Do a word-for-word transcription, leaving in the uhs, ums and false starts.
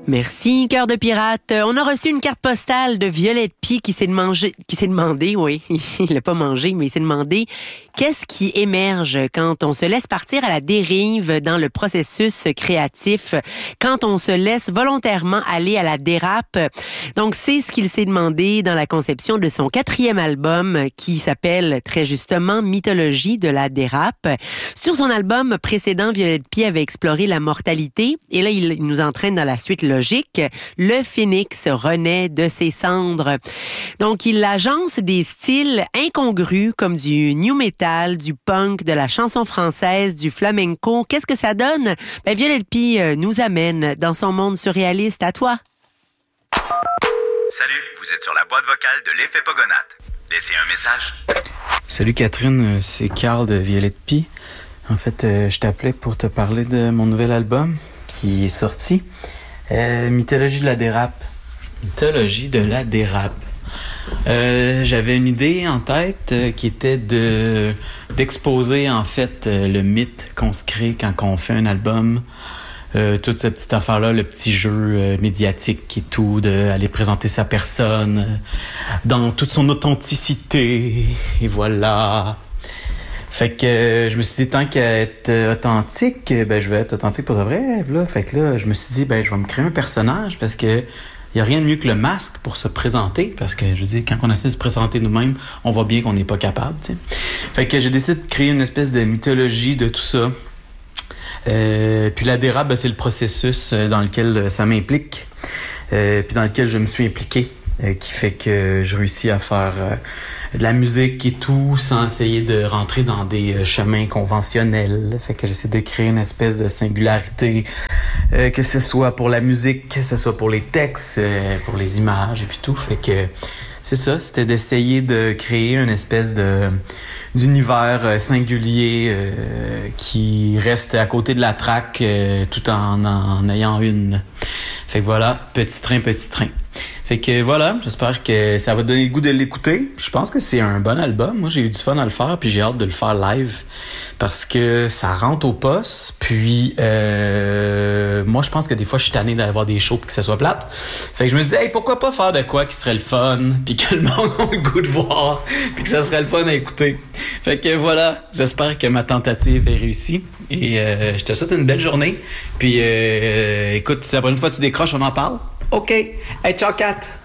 Merci, Cœur de pirate. On a reçu une carte postale de Violette Pie qui s'est demandé, qui s'est demandé, oui, il l'a pas mangé, mais il s'est demandé qu'est-ce qui émerge quand on se laisse partir à la dérive dans le processus créatif, quand on se laisse volontairement aller à la dérape. Donc, c'est ce qu'il s'est demandé dans la conception de son quatrième album qui s'appelle très justement Mythologie de la dérape. Sur son album précédent, Violette Pie avait exploré la mortalité et là, il nous entraîne dans la suite logique. Le phénix renaît de ses cendres. Donc, il agence des styles incongrus comme du new metal, du punk, de la chanson française, du flamenco. Qu'est-ce que ça donne? Ben, Violette Pie nous amène dans son monde surréaliste. À toi. Salut, vous êtes sur la boîte vocale de l'effet Pogonate. Laissez un message. Salut Catherine, c'est Carl de Violette Pie. En fait, euh, je t'appelais pour te parler de mon nouvel album qui est sorti. Euh, Mythologie de la dérape. Mythologie de la dérape. Euh, j'avais une idée en tête euh, qui était de d'exposer en fait euh, le mythe qu'on se crée quand on fait un album. Euh, toute cette petite affaire-là, le petit jeu euh, médiatique et tout, d'aller présenter sa personne euh, dans toute son authenticité. Et voilà. Fait que euh, je me suis dit, tant qu'à être authentique, ben je vais être authentique pour de vrai. Là. Fait que là, je me suis dit, ben je vais me créer un personnage parce que il y a rien de mieux que le masque pour se présenter. Parce que, je veux dire, quand on essaie de se présenter nous-mêmes, on voit bien qu'on n'est pas capable, tu sais. Fait que j'ai décidé de créer une espèce de mythologie de tout ça. Euh, puis la dérape, ben, c'est le processus dans lequel ça m'implique. Euh, puis dans lequel je me suis impliqué. Euh, qui fait que je réussis à faire euh, de la musique et tout sans essayer de rentrer dans des euh, chemins conventionnels. Fait que j'essaie de créer une espèce de singularité, euh, que ce soit pour la musique, que ce soit pour les textes, euh, pour les images et puis tout. Fait que c'est ça, c'était d'essayer de créer une espèce de d'univers euh, singulier euh, qui reste à côté de la track euh, tout en en ayant une. Fait que voilà, petit train, petit train. Fait que voilà, j'espère que ça va donner le goût de l'écouter. Je pense que c'est un bon album. Moi, j'ai eu du fun à le faire, puis j'ai hâte de le faire live parce que ça rentre au poste. Puis euh, moi, je pense que des fois, je suis tanné d'avoir des shows puis que ça soit plate. Fait que je me suis dit, hey, pourquoi pas faire de quoi qui serait le fun, puis que le monde ait le goût de voir, puis que ça serait le fun à écouter. Fait que voilà, j'espère que ma tentative est réussie. Et euh, je te souhaite une belle journée. Puis euh, écoute, si la prochaine fois tu décroches, on en parle. OK. Hey, ciao, Kat!